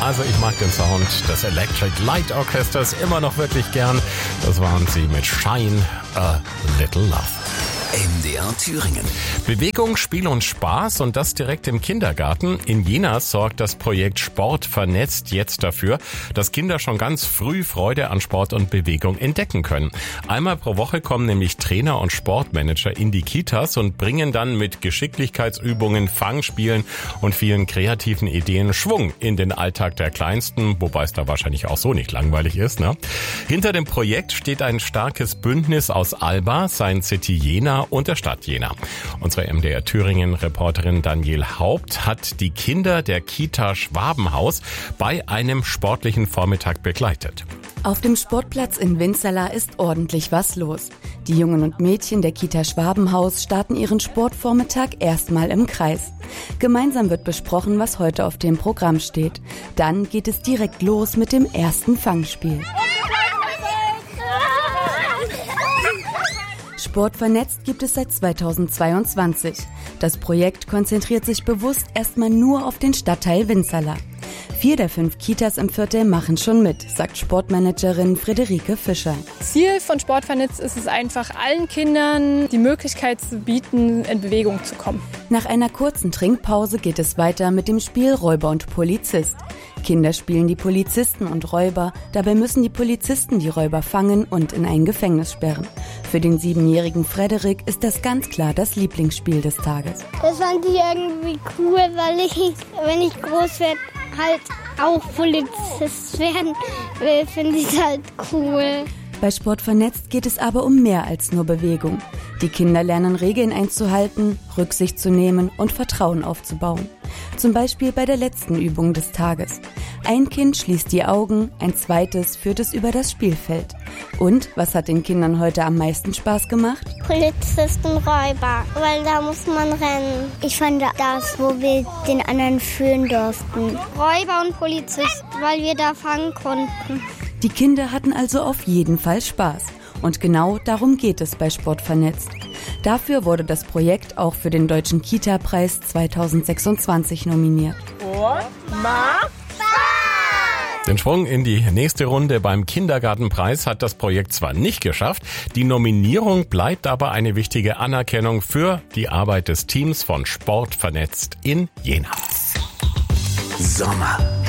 Also ich mag den Sound des Electric Light Orchesters immer noch wirklich gern. Das waren sie mit Shine a Little Love. MDR Thüringen. Bewegung, Spiel und Spaß und das direkt im Kindergarten. In Jena sorgt das Projekt Sport vernetzt jetzt dafür, dass Kinder schon ganz früh Freude an Sport und Bewegung entdecken können. Einmal pro Woche kommen nämlich Trainer und Sportmanager in die Kitas und bringen dann mit Geschicklichkeitsübungen, Fangspielen und vielen kreativen Ideen Schwung in den Alltag der Kleinsten, wobei es da wahrscheinlich auch so nicht langweilig ist, ne? Hinter dem Projekt steht ein starkes Bündnis aus Alba, Science City Jena und der Stadt Jena. Unsere MDR Thüringen-Reporterin Danielle Haupt hat die Kinder der Kita Schwabenhaus bei einem sportlichen Vormittag begleitet. Auf dem Sportplatz in Winzerla ist ordentlich was los. Die Jungen und Mädchen der Kita Schwabenhaus starten ihren Sportvormittag erstmal im Kreis. Gemeinsam wird besprochen, was heute auf dem Programm steht. Dann geht es direkt los mit dem ersten Fangspiel. Sport vernetzt gibt es seit 2022. Das Projekt konzentriert sich bewusst erstmal nur auf den Stadtteil Winzerla. 4 der 5 Kitas im Viertel machen schon mit, sagt Sportmanagerin Friederike Fischer. Ziel von Sport vernetzt ist es einfach, allen Kindern die Möglichkeit zu bieten, in Bewegung zu kommen. Nach einer kurzen Trinkpause geht es weiter mit dem Spiel Räuber und Polizist. Kinder spielen die Polizisten und Räuber, dabei müssen die Polizisten die Räuber fangen und in ein Gefängnis sperren. Für den 7-jährigen Frederik ist das ganz klar das Lieblingsspiel des Tages. Das fand ich irgendwie cool, weil ich, wenn ich groß werde, halt auch Polizist werden will, finde ich halt cool. Bei Sport vernetzt geht es aber um mehr als nur Bewegung. Die Kinder lernen Regeln einzuhalten, Rücksicht zu nehmen und Vertrauen aufzubauen. Zum Beispiel bei der letzten Übung des Tages. Ein Kind schließt die Augen, ein zweites führt es über das Spielfeld. Und was hat den Kindern heute am meisten Spaß gemacht? Polizisten, Räuber, weil da muss man rennen. Ich fand das, wo wir den anderen führen durften. Räuber und Polizist, weil wir da fangen konnten. Die Kinder hatten also auf jeden Fall Spaß. Und genau darum geht es bei Sport vernetzt. Dafür wurde das Projekt auch für den Deutschen Kita-Preis 2026 nominiert. Den Sprung in die nächste Runde beim Kindergartenpreis hat das Projekt zwar nicht geschafft, die Nominierung bleibt aber eine wichtige Anerkennung für die Arbeit des Teams von Sport vernetzt in Jena. Sommer.